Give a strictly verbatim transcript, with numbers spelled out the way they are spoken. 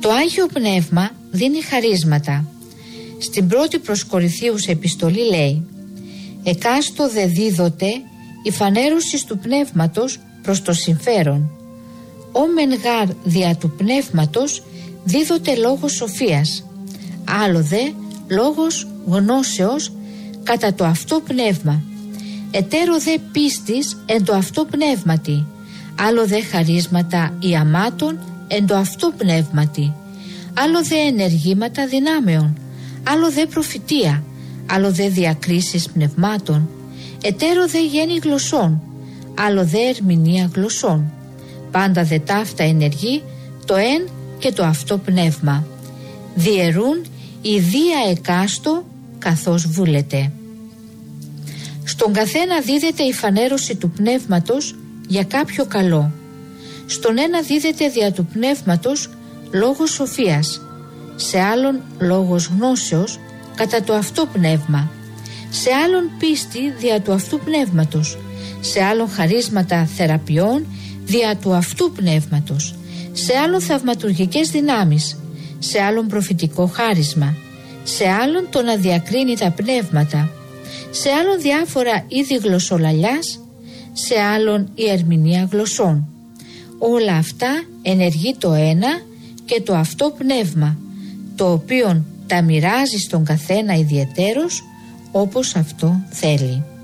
Το Άγιο Πνεύμα δίνει χαρίσματα. Στην πρώτη προς Κορινθίους επιστολή λέει: «Εκάστο δε δίδοτε η φανέρωση του πνεύματος προς το συμφέρον. Ο μεν γάρ δια του πνεύματος δίδοτε λόγος σοφίας, άλλο δε λόγος γνώσεως κατά το αυτό πνεύμα. Ετέρω δε πίστης εν το αυτό πνεύματι, άλλο δε χαρίσματα ιαμάτων εν το αυτό πνεύματι, άλλο δε ενεργήματα δυνάμεων, άλλο δε προφητεία, άλλο δε διακρίσεις πνευμάτων, ετέρω δε γέννη γλωσσών, άλλο δε ερμηνεία γλωσσών. Πάντα δε ταύτα ενεργεί το εν και το αυτό πνεύμα. Διαιρούν η δία εκάστο καθώς βούλεται». Στον καθένα δίδεται η φανέρωση του πνεύματος για κάποιο καλό. Στον ένα δίδεται δια του πνεύματος λόγος σοφίας, σε άλλον λόγος γνώσεως κατά το αυτό πνεύμα, σε άλλον πίστη δια του αυτού πνεύματος, σε άλλον χαρίσματα θεραπείων δια του αυτού πνεύματος, σε άλλον θαυματουργικές δυνάμεις, σε άλλον προφητικό χάρισμα, σε άλλον το να διακρίνει τα πνεύματα, σε άλλον διάφορα είδη γλωσσολαλιάς, σε άλλον η ερμηνεία γλωσσών. Όλα αυτά ενεργεί το ένα και το αυτό πνεύμα, το οποίο τα μοιράζει στον καθένα ιδιαιτέρως όπως αυτό θέλει.